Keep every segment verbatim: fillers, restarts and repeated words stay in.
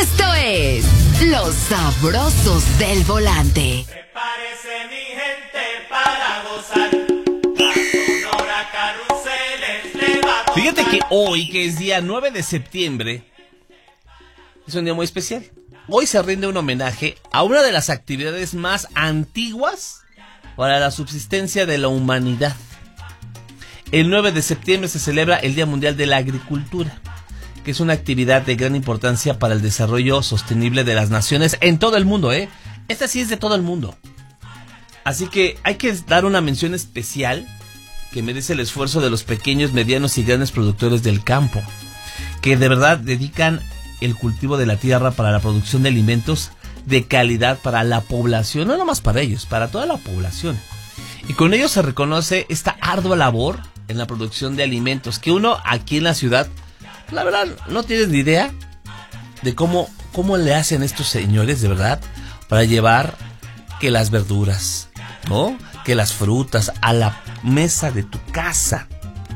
Esto es Los Sabrosos del Volante. Prepárese mi gente para gozar. La sonora carruseles le va a tocar. Fíjate que hoy, que es día nueve de septiembre, es un día muy especial. Hoy se rinde un homenaje a una de las actividades más antiguas para la subsistencia de la humanidad. El nueve de septiembre se celebra el Día Mundial de la Agricultura, que es una actividad de gran importancia para el desarrollo sostenible de las naciones en todo el mundo, ¿eh? Esta sí es de todo el mundo. Así que hay que dar una mención especial que merece el esfuerzo de los pequeños, medianos y grandes productores del campo, que de verdad dedican el cultivo de la tierra para la producción de alimentos de calidad para la población, no nomás para ellos, para toda la población. Y con ello se reconoce esta ardua labor en la producción de alimentos, que uno aquí en la ciudad, la verdad, no tienes ni idea de cómo, cómo le hacen estos señores, de verdad, para llevar que las verduras, ¿no? Que las frutas a la mesa de tu casa.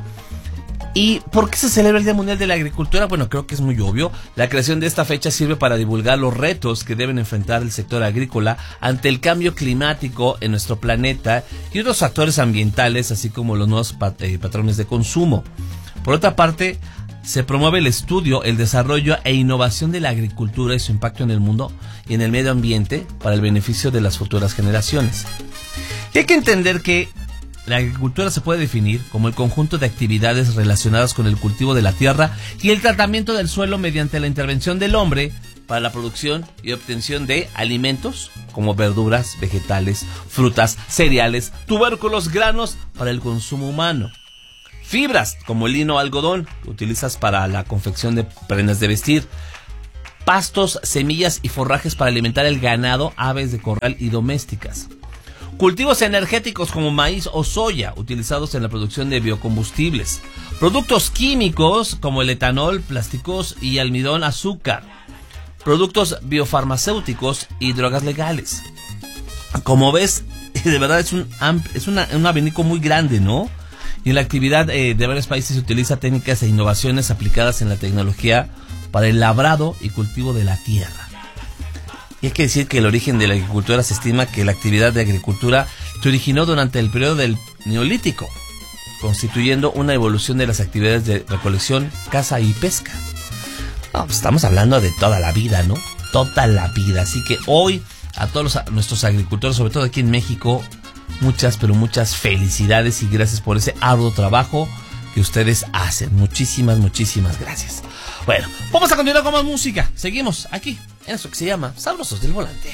¿Y por qué se celebra el Día Mundial de la Agricultura? Bueno, creo que es muy obvio. La creación de esta fecha sirve para divulgar los retos que deben enfrentar el sector agrícola ante el cambio climático en nuestro planeta y otros factores ambientales, así como los nuevos pat- eh, patrones de consumo. Por otra parte, se promueve el estudio, el desarrollo e innovación de la agricultura y su impacto en el mundo y en el medio ambiente para el beneficio de las futuras generaciones. Y hay que entender que la agricultura se puede definir como el conjunto de actividades relacionadas con el cultivo de la tierra y el tratamiento del suelo mediante la intervención del hombre para la producción y obtención de alimentos como verduras, vegetales, frutas, cereales, tubérculos, granos para el consumo humano. Fibras como el lino o algodón que utilizas para la confección de prendas de vestir. Pastos, semillas y forrajes para alimentar el ganado, aves de corral y domésticas. Cultivos energéticos como maíz o soya, utilizados en la producción de biocombustibles. Productos químicos como el etanol, plásticos y almidón, azúcar. Productos biofarmacéuticos y drogas legales. Como ves, de verdad es un, es una, un abanico muy grande, ¿no? Y en la actividad eh, de varios países se utiliza técnicas e innovaciones aplicadas en la tecnología para el labrado y cultivo de la tierra. Y hay que decir que el origen de la agricultura se estima que la actividad de agricultura se originó durante el periodo del Neolítico, constituyendo una evolución de las actividades de recolección, caza y pesca. No, pues estamos hablando de toda la vida, ¿no? Toda la vida. Así que hoy a todos los, a nuestros agricultores, sobre todo aquí en México, muchas, pero muchas felicidades y gracias por ese arduo trabajo que ustedes hacen. Muchísimas, muchísimas gracias. Bueno, vamos a continuar con más música. Seguimos aquí en eso que se llama Sabrosos del Volante.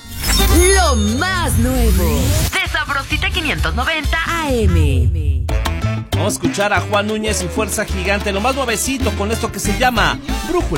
Lo más nuevo de Sabrosita quinientos noventa A M. Vamos a escuchar a Juan Núñez y Fuerza Gigante, lo más nuevecito con esto que se llama Brújula.